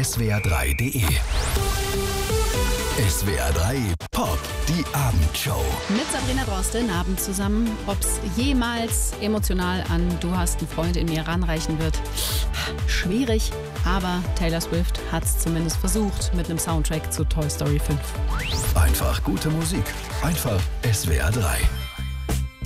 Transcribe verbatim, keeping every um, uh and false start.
S W R drei punkt de. S W R drei Pop, die Abendshow. Mit Sabrina Droste, Abend zusammen. Ob es jemals emotional an Du hast einen Freund in mir ranreichen wird, schwierig. Aber Taylor Swift hat es zumindest versucht mit einem Soundtrack zu Toy Story fünf. Einfach gute Musik. Einfach S W R drei.